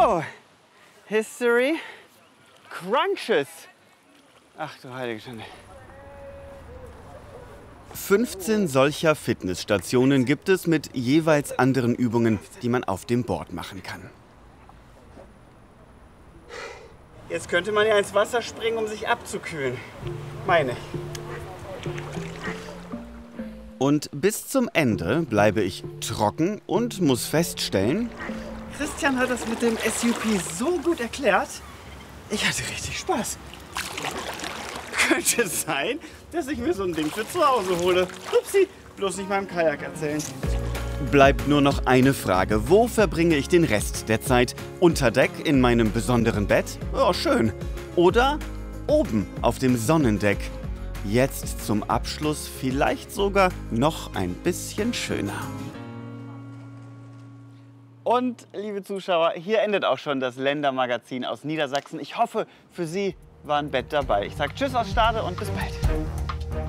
So, History Crunches. Ach du heilige Schande. 15 solcher Fitnessstationen gibt es mit jeweils anderen Übungen, die man auf dem Board machen kann. Jetzt könnte man ja ins Wasser springen, um sich abzukühlen. Meine ich. Und bis zum Ende bleibe ich trocken und muss feststellen: Christian hat das mit dem SUP so gut erklärt. Ich hatte richtig Spaß. Könnte es sein, dass ich mir so ein Ding für zu Hause hole. Upsi, bloß nicht meinem Kajak erzählen. Bleibt nur noch eine Frage. Wo verbringe ich den Rest der Zeit? Unter Deck in meinem besonderen Bett? Oh, schön. Oder oben auf dem Sonnendeck? Jetzt zum Abschluss vielleicht sogar noch ein bisschen schöner. Und, liebe Zuschauer, hier endet auch schon das Ländermagazin aus Niedersachsen. Ich hoffe, für Sie war ein Bett dabei. Ich sage Tschüss aus Stade und bis bald.